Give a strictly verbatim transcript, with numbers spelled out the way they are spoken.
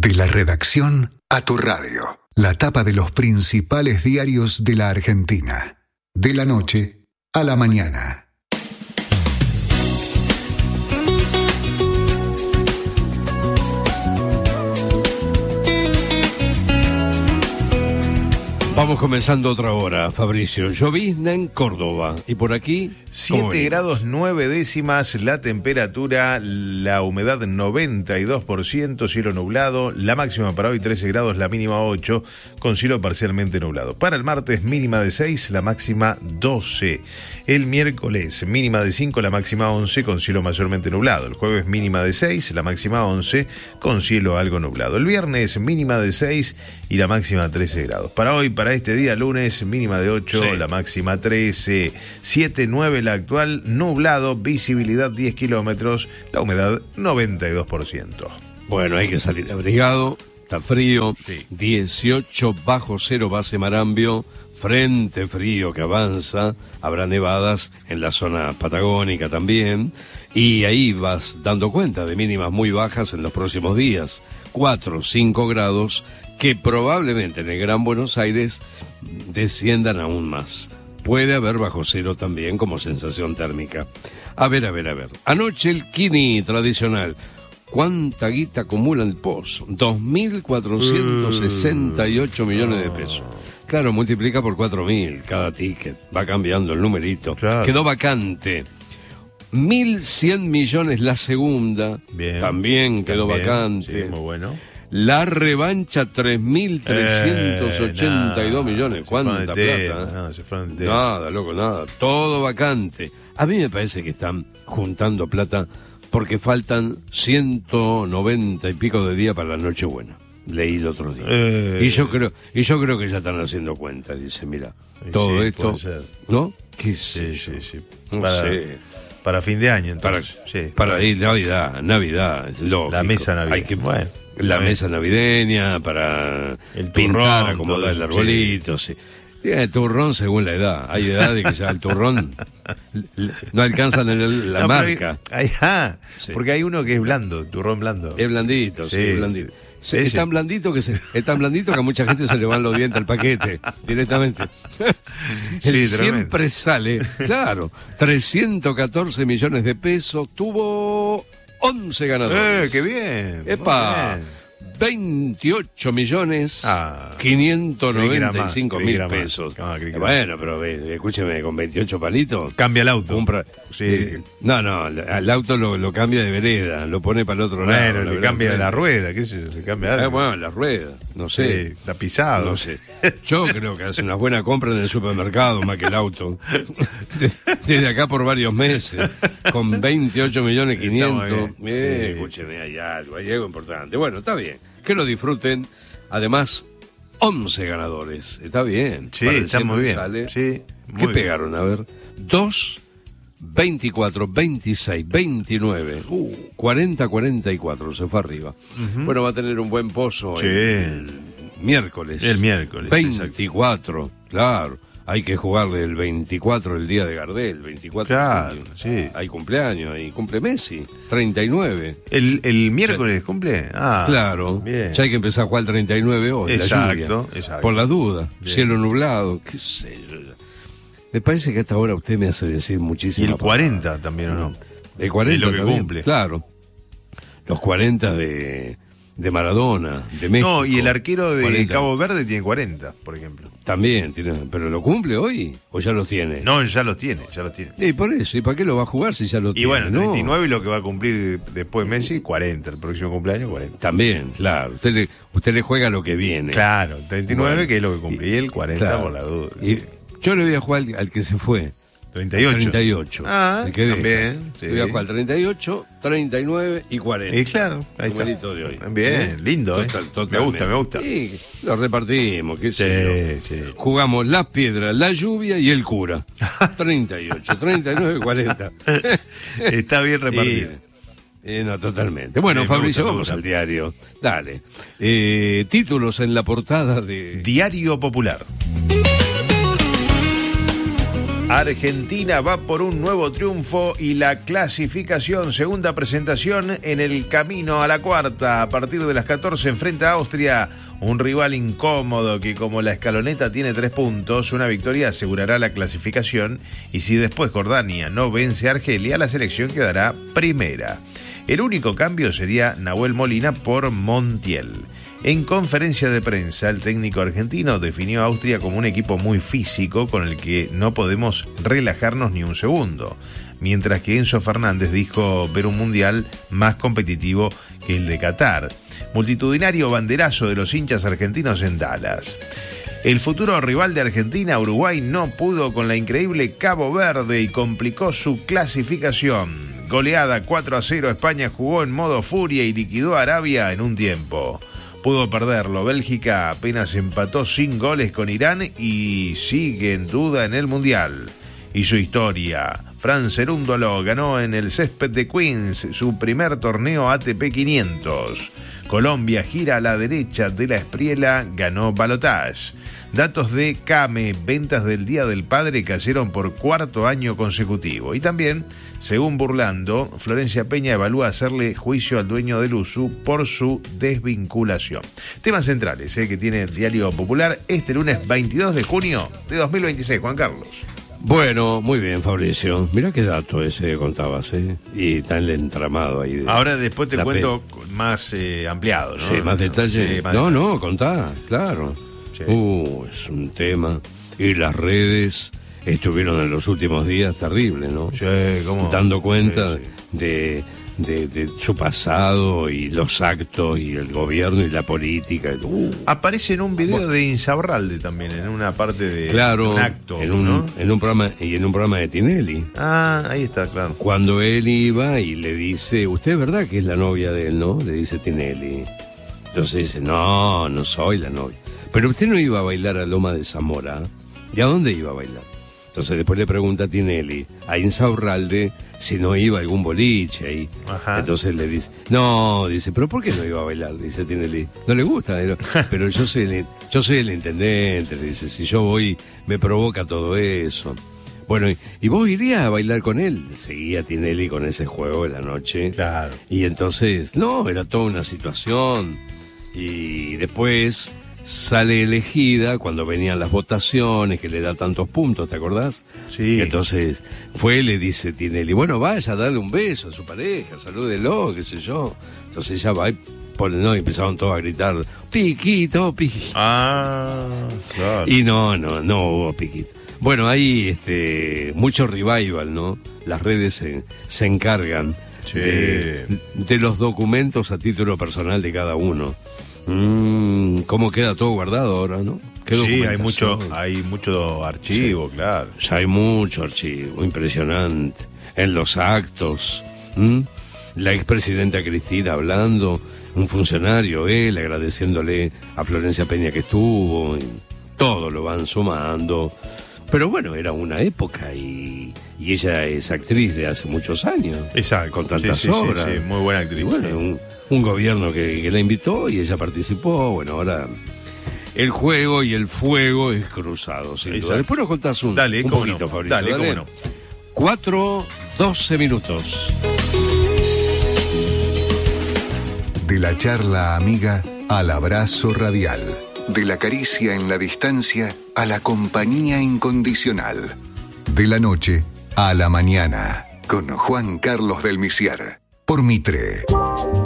De la redacción a tu radio. La tapa de los principales diarios de la Argentina. De la noche a la mañana. Vamos comenzando otra hora, Fabricio. Llovizna en Córdoba. Y por aquí, siete grados nueve décimas la temperatura, la humedad noventa y dos por ciento, cielo nublado. La máxima para hoy trece grados, la mínima ocho, con cielo parcialmente nublado. Para el martes, mínima de seis, la máxima doce. El miércoles, mínima de cinco, la máxima once, con cielo mayormente nublado. El jueves, mínima de seis, la máxima once, con cielo algo nublado. El viernes, mínima de seis y la máxima trece grados. Para hoy, para este día lunes, mínima de ocho, sí. La máxima trece, siete nueve la actual, nublado, visibilidad diez kilómetros, la humedad noventa y dos por ciento. Bueno, hay que salir abrigado, está frío, sí. dieciocho bajo cero base Marambio, frente frío que avanza, habrá nevadas en la zona patagónica también, y ahí vas dando cuenta de mínimas muy bajas en los próximos días, cuatro, cinco grados, que probablemente en el Gran Buenos Aires desciendan aún más. Puede haber bajo cero también como sensación térmica. A ver, a ver, a ver. Anoche el Kini tradicional. ¿Cuánta guita acumula el pozo? dos mil cuatrocientos sesenta y ocho millones de pesos. Claro, multiplica por cuatro mil cada ticket. Va cambiando el numerito. Claro. Quedó vacante. mil cien millones la segunda. Bien. También quedó también, vacante. Sí, muy bueno. La revancha, tres mil trescientos ochenta y dos eh, millones. ¿Cuánta plata? Eh? No, se fueron de... Nada, loco, nada. Todo vacante. A mí me parece que están juntando plata porque faltan ciento noventa y pico de días para la Nochebuena. Leí el otro día. Eh... Y yo creo y yo creo que ya están haciendo cuenta. Dice, mira, todo sí, esto... ¿No? ¿Qué sé sí, yo? Sí, sí. No para, sé. Para fin de año, entonces. Para, sí, para para ir Navidad, Navidad, es lógico. La mesa navideña. Hay que, bueno. La mesa navideña para el pintar, turrón, acomodar el arbolito, sí. Sí. El turrón según la edad. Hay edades que ya el turrón no alcanzan el, la no, marca. Hay, ah, sí. Porque hay uno que es blando, turrón blando. Es blandito, sí, sí es blandito. Sí, es tan blandito que se, es tan blandito que a mucha gente se le van los dientes al paquete directamente. Él sí, siempre sale, claro, trescientos catorce millones de pesos, tuvo once ganadores. ¡Eh, qué bien! ¡Epa! veintiocho millones ah, quinientos noventa y cinco mil pesos. Ah, eh, bueno, pero eh, escúcheme, con veintiocho palitos cambia el auto. Compra, sí. eh, no, no, el auto lo, lo cambia de vereda, lo pone para el otro bueno, lado. Bueno, le cambia la, la rueda, qué sé yo, se cambia algo. Eh, bueno, la rueda, no sé. Sí, está pisado. No sé. Yo creo que hace una buena compra en el supermercado más que el auto. Desde acá por varios meses, con veintiocho millones quinientos. Eh, sí. Escúcheme, hay algo, hay algo importante. Bueno, está bien. Que lo disfruten. Además, once ganadores. Está bien. Sí, está muy bien. Sale. Sí, muy ¿Qué bien. pegaron? A ver. dos, veinticuatro, veintiséis, veintinueve, uh, cuarenta, cuarenta y cuatro. Se fue arriba. Uh-huh. Bueno, va a tener un buen pozo sí. el miércoles. El miércoles. veinticuatro, exacto. Claro. Hay que jugarle el veinticuatro, el día de Gardel, veinticuatro. Claro, sí. Hay cumpleaños, ahí cumple Messi, treinta y nueve. ¿El, el miércoles ya, cumple? Ah, claro, bien. Ya hay que empezar a jugar el treinta y nueve hoy, exacto, la lluvia, exacto. Por la duda, bien. Cielo nublado, qué sé yo. Me parece que hasta ahora usted me hace decir muchísimo. ¿Y el cuarenta palabra. También o no? El cuarenta es lo que también, cumple. Claro. Los cuarenta de... de Maradona, de México. No, y el arquero de cuarenta. Cabo Verde tiene cuarenta, por ejemplo. También, tiene, pero ¿lo cumple hoy o ya los tiene? No, ya los tiene, ya los tiene. Y por eso, ¿y para qué lo va a jugar si ya lo y tiene? Y bueno, treinta y nueve no. lo que va a cumplir después Messi, cuarenta, el próximo cumpleaños, cuarenta. También, claro, usted le, usted le juega lo que viene. Claro, treinta y nueve bueno, que es lo que cumple, y el cuarenta claro, por la duda. Y sí. Yo le voy a jugar al, al que se fue. treinta y ocho. treinta y ocho. Ah, el que también. Sí. Voy a jugar treinta y ocho, treinta y nueve y cuarenta. Y claro, ahí está. De hoy. Bien, ¿Eh? lindo, Total, ¿eh? Totalmente. Me gusta, me gusta. Sí, lo repartimos, qué sé sí, yo. Sí. Jugamos las piedras, la lluvia y el cura. treinta y ocho, treinta y nueve, cuarenta. Está bien repartido. Y, eh, no, totalmente. Bueno, sí, Fabricio, gusta, vamos al diario. Dale. Eh, títulos en la portada de... Diario Popular. Argentina va por un nuevo triunfo y la clasificación, segunda presentación en el camino a la cuarta. A partir de las catorce enfrenta a Austria, un rival incómodo que, como la escaloneta tiene tres puntos, una victoria asegurará la clasificación, y si después Jordania no vence a Argelia, la selección quedará primera. El único cambio sería Nahuel Molina por Montiel. En conferencia de prensa, el técnico argentino definió a Austria como un equipo muy físico con el que no podemos relajarnos ni un segundo, mientras que Enzo Fernández dijo ver un mundial más competitivo que el de Qatar. Multitudinario banderazo de los hinchas argentinos en Dallas. El futuro rival de Argentina, Uruguay, no pudo con la increíble Cabo Verde y complicó su clasificación. Goleada cuatro a cero, España jugó en modo furia y liquidó a Arabia en un tiempo. Pudo perderlo. Bélgica apenas empató sin goles con Irán y sigue en duda en el Mundial. Y su historia. Fran Cerúndolo ganó en el césped de Queens su primer torneo A T P quinientos. Colombia gira a la derecha de la Espriela, ganó Balotage. Datos de Came, ventas del Día del Padre cayeron por cuarto año consecutivo. Y también, según Burlando, Florencia Peña evalúa hacerle juicio al dueño del U S U por su desvinculación. Temas centrales eh, que tiene el Diario Popular este lunes veintidós de junio de dos mil veintiséis. Juan Carlos. Bueno, muy bien, Fabricio. Mirá qué dato ese que contabas, ¿eh? Y está el entramado ahí. De Ahora después te cuento pe... más eh, ampliado, ¿no? Sí, más detalle. Sí, más no, detalle. no, contá, claro. Sí. Uh, es un tema. Y las redes estuvieron en los últimos días terribles, ¿no? Sí, ¿cómo? Dando cuenta sí, sí. De, de, de su pasado y los actos y el gobierno y la política. Uh. Aparece en un video bueno. de Insaurralde también, en una parte de, claro, de un acto. En un, ¿no? en un programa, y en un programa de Tinelli. Ah, ahí está, claro. Cuando él iba y le dice, ¿usted es verdad que es la novia de él, no? Le dice Tinelli. Entonces dice, no, no soy la novia. Pero usted no iba a bailar a Loma de Zamora. ¿Y a dónde iba a bailar? Entonces después le pregunta a Tinelli, a Insaurralde, si no iba a algún boliche ahí. Ajá. Entonces le dice, no, dice, ¿pero por qué no iba a bailar? Dice Tinelli, no le gusta, pero, pero yo soy el, yo soy el intendente, le dice, si yo voy, me provoca todo eso. Bueno, ¿y, y vos irías a bailar con él? Seguía Tinelli con ese juego de la noche. Claro. Y entonces, no, era toda una situación. Y después sale elegida cuando venían las votaciones, que le da tantos puntos, ¿te acordás? Sí. Y entonces fue, le dice Tinelli, bueno, vaya a darle un beso a su pareja, salúdelo, qué sé yo. Entonces ella va y pone, no, y empezaron todos a gritar, piquito, piquito. Ah, claro. Y no, no, no hubo piquito. Bueno, hay este, mucho revival, ¿no? Las redes se, se encargan sí. de, de los documentos a título personal de cada uno. Mm, ¿Cómo queda todo guardado ahora, no? Sí, hay mucho, hay mucho archivo, sí. Claro. Ya hay mucho archivo, impresionante. En los actos, ¿m? La expresidenta Cristina hablando, un funcionario, él agradeciéndole a Florencia Peña que estuvo, y todo lo van sumando. Pero bueno, era una época y, y ella es actriz de hace muchos años. Exacto. Con tantas sí, sí, obras. Sí, sí, muy buena actriz. Y bueno, un, un gobierno que, que la invitó y ella participó. Bueno, ahora el juego y el fuego es cruzado, sin duda. Después nos contás un, dale, un poquito, no. Fabricio. Dale, dale. Cómo no. cuatro, doce minutos. De la charla amiga al abrazo radial. De la caricia en la distancia a la compañía incondicional. De la noche a la mañana. Con Juan Carlos del Misier. Por Mitre.